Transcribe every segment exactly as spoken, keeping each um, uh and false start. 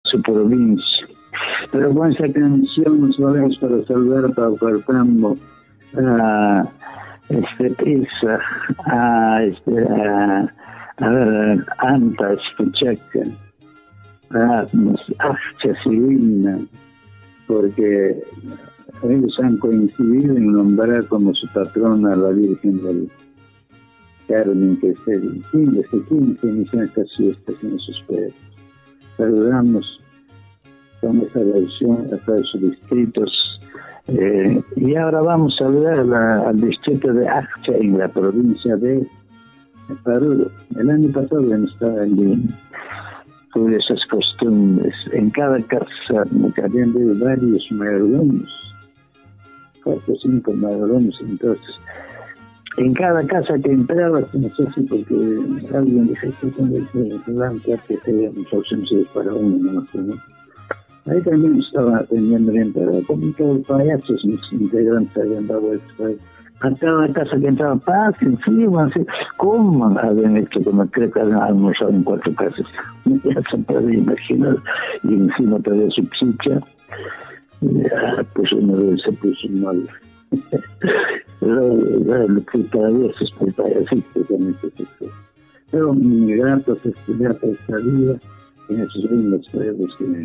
su provincia. Pero con esa canción nos vamos para saludar a Paucartambo, a este Pisa, a este a, a ver, Anta Escuchaca, a Achcha Sivina, porque ellos han coincidido en nombrar como su patrona a la Virgen del Carmen, que es el quince, este quince inician estas fiestas en esos pueblos. Saludamos con esta versión a todos sus distritos. Eh, y ahora vamos a ver la, al distrito de Achcha en la provincia de Paruro. El año pasado estaba allí por esas costumbres. En cada casa que habían de varios mayordomos, cuatro o cinco mayordomos. Entonces, en cada casa que entraba, no sé si porque alguien dice que se levanta que sean ausencias para uno, no sé, ¿no? Ahí también estaba atendiendo bien, pero como todos los payasos, mis integrantes habían dado esto. A cada casa que entraba, pasen, encima, así, ¿cómo habían hecho? Como creo que habían almorzado en cuatro casas. Ya se puede imaginar. Y encima todavía su chicha. Ya, pues uno de ellos se puso mal. Pero lo que todavía se es payasito con este tipo. Pero mi grato es estudiar esta vida en esos lindos pueblos que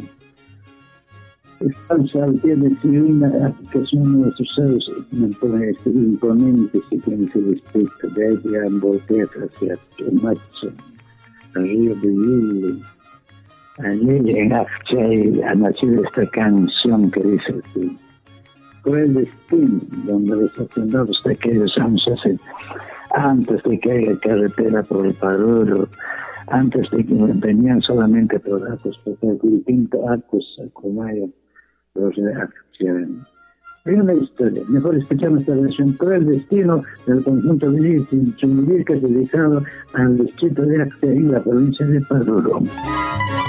están al pie de Sivina, que es uno de sus cerros imponentes que tiene ese distrito. De ahí llegan volteas hacia Tomacho, al río de Yule. Allí en Achcha ha nacido esta canción que dice así: Cruel destino, donde los hacendados de aquellos años hacen, antes de que haya carretera por el Paruro, antes de que venían solamente por Acos, porque el Pinto, Acos, Acomayo, los de Achcha. Hay una historia. Mejor escuchamos esta versión Cruel destino del conjunto de Chumilirca, dedicado al distrito de Achcha en la provincia de Paruro.